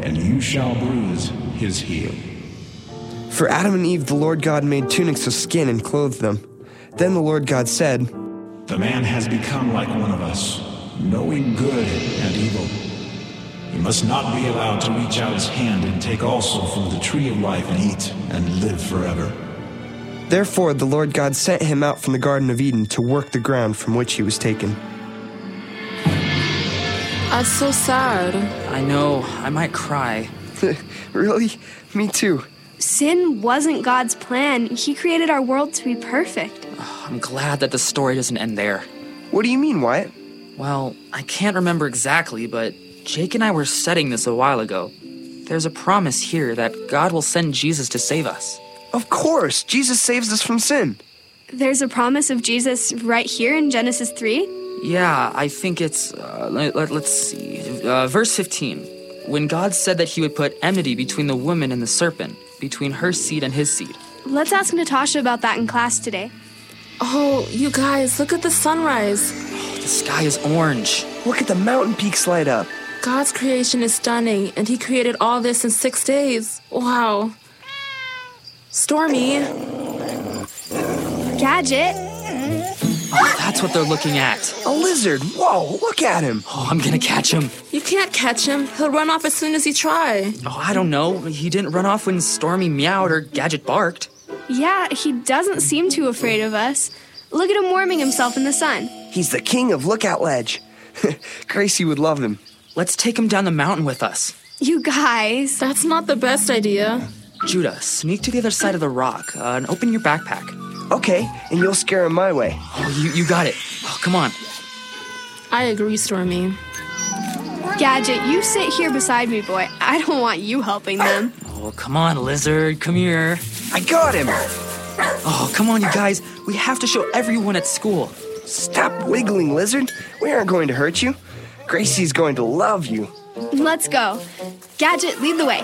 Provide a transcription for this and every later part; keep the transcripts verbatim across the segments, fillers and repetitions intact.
and you shall bruise his heel. For Adam and Eve, the Lord God made tunics of skin and clothed them. Then the Lord God said, The man has become like one of us, knowing good and evil. He must not be allowed to reach out his hand and take also from the tree of life and eat and live forever. Therefore the Lord God sent him out from the Garden of Eden to work the ground from which he was taken. That's so sad. I know, I might cry. Really? Me too. Sin wasn't God's plan. He created our world to be perfect. Oh, I'm glad that the story doesn't end there. What do you mean, Wyatt? Well, I can't remember exactly, but Jake and I were studying this a while ago. There's a promise here that God will send Jesus to save us. Of course! Jesus saves us from sin. There's a promise of Jesus right here in Genesis three? Yeah, I think it's, uh, let, let, let's see, uh, verse fifteen. When God said that he would put enmity between the woman and the serpent, between her seed and his seed. Let's ask Natasha about that in class today. Oh, you guys, look at the sunrise. Oh, the sky is orange. Look at the mountain peaks light up. God's creation is stunning, and he created all this in six days. Wow. Stormy. Gadget. Oh, that's what they're looking at. A lizard! Whoa, look at him! Oh, I'm gonna catch him. You can't catch him. He'll run off as soon as you try. Oh, I don't know. He didn't run off when Stormy meowed or Gadget barked. Yeah, he doesn't seem too afraid of us. Look at him warming himself in the sun. He's the king of Lookout Ledge. Gracie would love him. Let's take him down the mountain with us. You guys. That's not the best idea. Judah, sneak to the other side of the rock uh, and open your backpack. Okay, and you'll scare him my way. Oh, you, you got it. Oh, come on. I agree, Stormy. Gadget, you sit here beside me, boy. I don't want you helping them. Oh, come on, lizard. Come here. I got him! Oh, come on, you guys. We have to show everyone at school. Stop wiggling, lizard. We aren't going to hurt you. Gracie's going to love you. Let's go. Gadget, lead the way.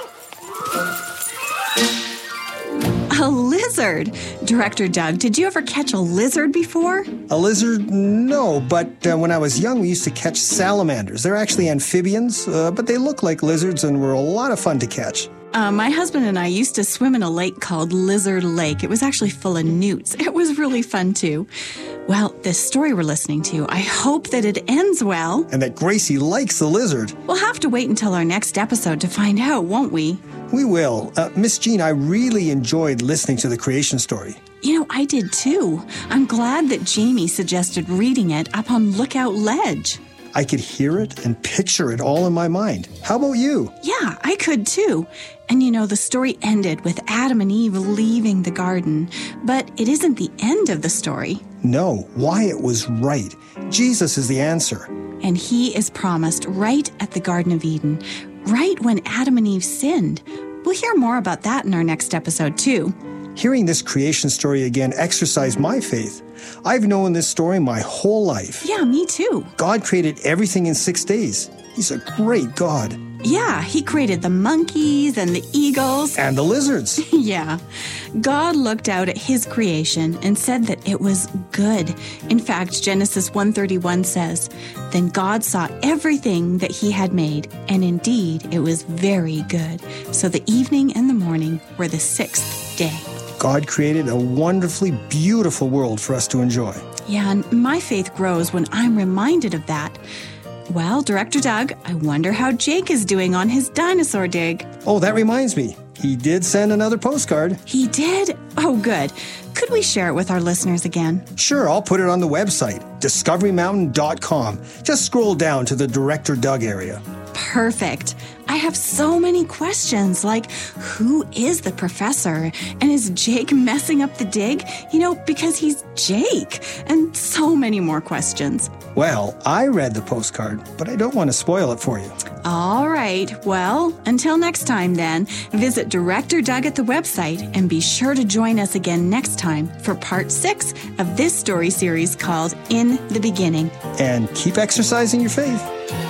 A lizard? Director Doug, did you ever catch a lizard before? A lizard? No, but uh, when I was young, we used to catch salamanders. They're actually amphibians, uh, but they look like lizards and were a lot of fun to catch. Uh, my husband and I used to swim in a lake called Lizard Lake. It was actually full of newts. It was really fun, too. Well, this story we're listening to, I hope that it ends well. And that Gracie likes the lizard. We'll have to wait until our next episode to find out, won't we? We will. Uh, Miss Jean, I really enjoyed listening to the creation story. You know, I did too. I'm glad that Jamie suggested reading it up on Lookout Ledge. I could hear it and picture it all in my mind. How about you? Yeah, I could too. And you know, the story ended with Adam and Eve leaving the garden. But it isn't the end of the story. No, Wyatt was right. Jesus is the answer. And he is promised right at the Garden of Eden, right when Adam and Eve sinned. We'll hear more about that in our next episode too. Hearing this creation story again exercised my faith. I've known this story my whole life. Yeah, me too. God created everything in six days. He's a great God. Yeah, he created the monkeys and the eagles. And the lizards. Yeah. God looked out at his creation and said that it was good. In fact, Genesis one thirty-one says, "Then God saw everything that he had made, and indeed it was very good. So the evening and the morning were the sixth day." God created a wonderfully beautiful world for us to enjoy. Yeah, and my faith grows when I'm reminded of that. Well, Director Doug, I wonder how Jake is doing on his dinosaur dig. Oh, that reminds me. He did send another postcard. He did? Oh, good. Could we share it with our listeners again? Sure, I'll put it on the website, discovery mountain dot com. Just scroll down to the Director Doug area. Perfect. I have so many questions, like who is the professor? And is Jake messing up the dig? You know, because he's Jake. And so many more questions. Well, I read the postcard, but I don't want to spoil it for you. All right. Well, until next time then, visit Director Doug at the website and be sure to join us again next time for part six of this story series called In the Beginning. And keep exercising your faith.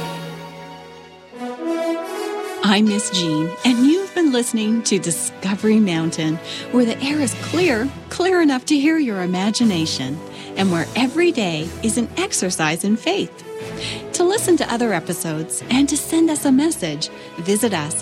I'm Miss Jean, and you've been listening to Discovery Mountain, where the air is clear, clear enough to hear your imagination, and where every day is an exercise in faith. To listen to other episodes and to send us a message, visit us